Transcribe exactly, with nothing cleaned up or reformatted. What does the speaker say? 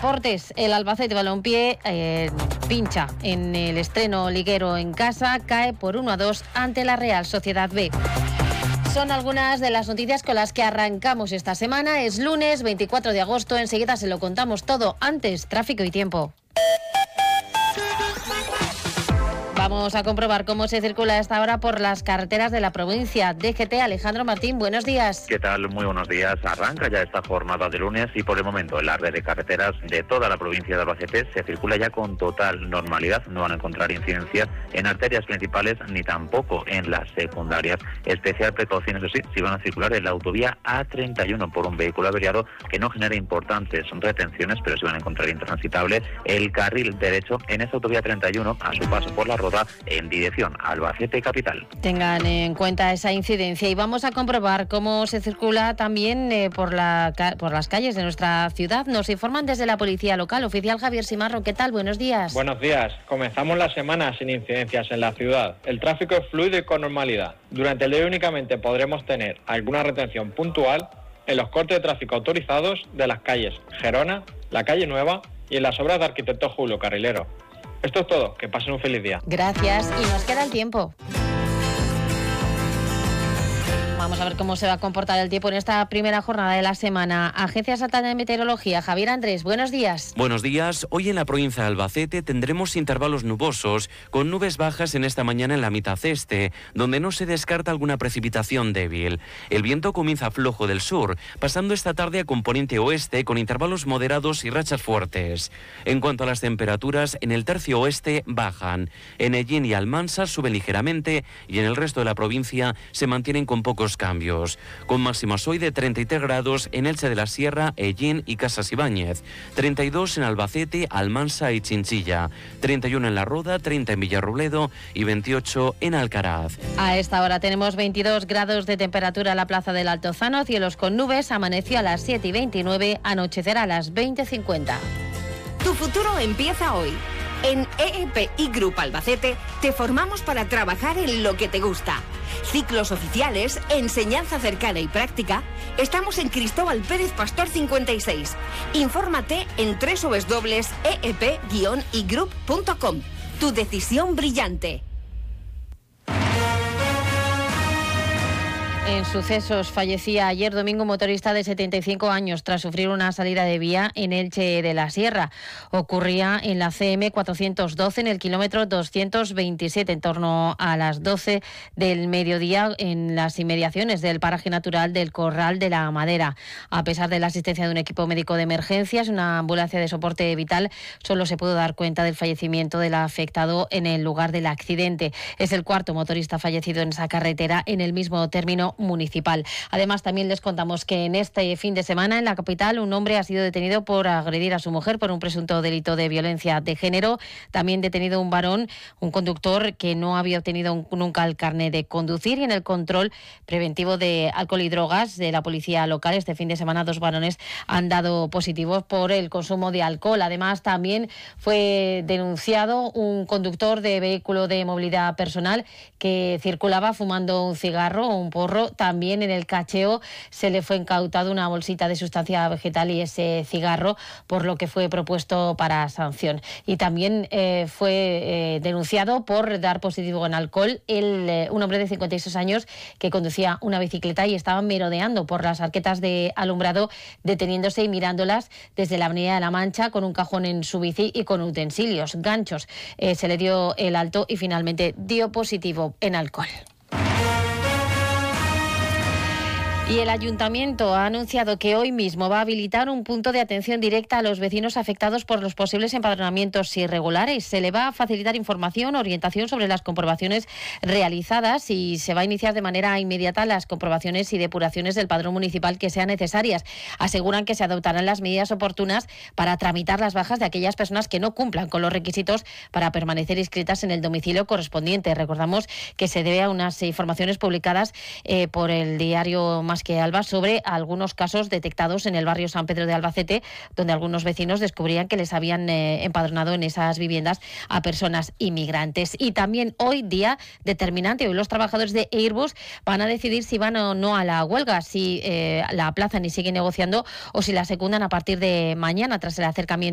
deportes, el Albacete Balompié eh, pincha en el estreno liguero en casa, cae por uno a dos ante la Real Sociedad B. Son algunas de las noticias con las que arrancamos esta semana. Es lunes veinticuatro de agosto, enseguida se lo contamos todo. Antes, tráfico y tiempo. Vamos a comprobar cómo se circula a esta hora por las carreteras de la provincia. D G T, Alejandro Martín, buenos días. ¿Qué tal? Muy buenos días. Arranca ya esta jornada de lunes y por el momento en la red de carreteras de toda la provincia de Albacete se circula ya con total normalidad. No van a encontrar incidencias en arterias principales ni tampoco en las secundarias. Especial precaución, eso sí, si van a circular en la autovía A treinta y uno por un vehículo averiado que no genera importantes retenciones, pero sí van a encontrar intransitable el carril derecho en esa autovía treinta y uno a su paso por la Roda en dirección a Albacete capital. Tengan en cuenta esa incidencia y vamos a comprobar cómo se circula también eh, por, la, por las calles de nuestra ciudad. Nos informan desde la policía local. Oficial Javier Simarro, ¿qué tal? Buenos días. Buenos días. Comenzamos la semana sin incidencias en la ciudad. El tráfico es fluido y con normalidad. Durante el día únicamente podremos tener alguna retención puntual en los cortes de tráfico autorizados de las calles Gerona, la calle Nueva y en las obras de arquitecto Julio Carrilero. Esto es todo, que pasen un feliz día. Gracias, y nos queda el tiempo. Vamos a ver cómo se va a comportar el tiempo en esta primera jornada de la semana. Agencia Estatal de Meteorología, Javier Andrés, buenos días. Buenos días. Hoy en la provincia de Albacete tendremos intervalos nubosos, con nubes bajas en esta mañana en la mitad este, donde no se descarta alguna precipitación débil. El viento comienza flojo del sur, pasando esta tarde a componente oeste, con intervalos moderados y rachas fuertes. En cuanto a las temperaturas, en el tercio oeste bajan. En Ellín y Almansa suben ligeramente y en el resto de la provincia se mantienen con pocos cambios, con máximas hoy de treinta y tres grados en Elche de la Sierra, Ellín y Casas Ibáñez, treinta y dos en Albacete, Almansa y Chinchilla, treinta y uno en La Roda, treinta en Villarrobledo y veintiocho en Alcaraz. A esta hora tenemos veintidós grados de temperatura en la plaza del Altozano, cielos con nubes, amaneció a las siete y veintinueve, anochecerá a las veinte cincuenta. Tu futuro empieza hoy. En E E P I Group Albacete te formamos para trabajar en lo que te gusta. Ciclos oficiales, enseñanza cercana y práctica. Estamos en Cristóbal Pérez Pastor cincuenta y seis. Infórmate en doble u doble u doble u punto e e p guion i group punto com. Tu decisión brillante. En sucesos, fallecía ayer domingo un motorista de setenta y cinco años tras sufrir una salida de vía en Elche de la Sierra. Ocurría en la C M cuatrocientos doce en el kilómetro doscientos veintisiete, en torno a las doce del mediodía, en las inmediaciones del paraje natural del Corral de la Madera. A pesar de la asistencia de un equipo médico de emergencias, una ambulancia de soporte vital, solo se pudo dar cuenta del fallecimiento del afectado en el lugar del accidente. Es el cuarto motorista fallecido en esa carretera en el mismo término municipal. Además, también les contamos que en este fin de semana en la capital un hombre ha sido detenido por agredir a su mujer por un presunto delito de violencia de género. También detenido un varón, un conductor que no había obtenido nunca el carnet de conducir, y en el control preventivo de alcohol y drogas de la policía local este fin de semana dos varones han dado positivos por el consumo de alcohol. Además, también fue denunciado un conductor de vehículo de movilidad personal que circulaba fumando un cigarro o un porro. También en el cacheo se le fue incautado una bolsita de sustancia vegetal y ese cigarro, por lo que fue propuesto para sanción. Y también eh, fue eh, denunciado por dar positivo en alcohol el, eh, un hombre de cincuenta y seis años que conducía una bicicleta y estaba merodeando por las arquetas de alumbrado, deteniéndose y mirándolas desde la Avenida de la Mancha con un cajón en su bici y con utensilios, ganchos. Eh, se le dio el alto y finalmente dio positivo en alcohol. Y el Ayuntamiento ha anunciado que hoy mismo va a habilitar un punto de atención directa a los vecinos afectados por los posibles empadronamientos irregulares. Se le va a facilitar información, orientación sobre las comprobaciones realizadas y se va a iniciar de manera inmediata las comprobaciones y depuraciones del padrón municipal que sean necesarias. Aseguran que se adoptarán las medidas oportunas para tramitar las bajas de aquellas personas que no cumplan con los requisitos para permanecer inscritas en el domicilio correspondiente. Recordamos que se debe a unas informaciones publicadas eh, por el diario Más que Alba sobre algunos casos detectados en el barrio San Pedro de Albacete, donde algunos vecinos descubrían que les habían eh, empadronado en esas viviendas a personas inmigrantes. Y también hoy, día determinante, hoy los trabajadores de Airbus van a decidir si van o no a la huelga, si eh, la aplazan y siguen negociando o si la secundan a partir de mañana tras el acercamiento